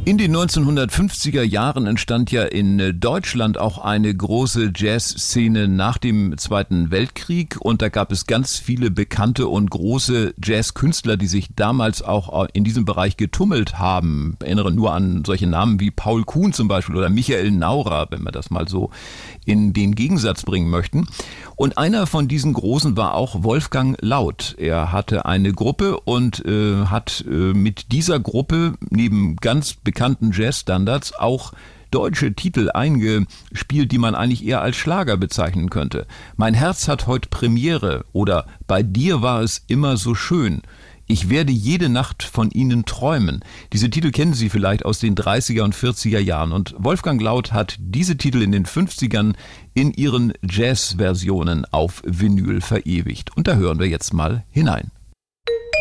In den 1950er Jahren entstand ja in Deutschland auch eine große Jazzszene nach dem Zweiten Weltkrieg und da gab es ganz viele bekannte und große Jazzkünstler, die sich damals auch in diesem Bereich getummelt haben. Ich erinnere nur an solche Namen wie Paul Kuhn zum Beispiel oder Michael Naurer, wenn wir das mal so in den Gegensatz bringen möchten. Und einer von diesen Großen war auch Wolfgang Lauth. Er hatte eine Gruppe und hat mit dieser Gruppe neben ganz bekannten Jazzstandards auch deutsche Titel eingespielt, die man eigentlich eher als Schlager bezeichnen könnte. Mein Herz hat heute Premiere oder Bei dir war es immer so schön. Ich werde jede Nacht von Ihnen träumen. Diese Titel kennen Sie vielleicht aus den 30er und 40er Jahren. Und Wolfgang Lauth hat diese Titel in den 50ern in ihren Jazz-Versionen auf Vinyl verewigt. Und da hören wir jetzt mal hinein.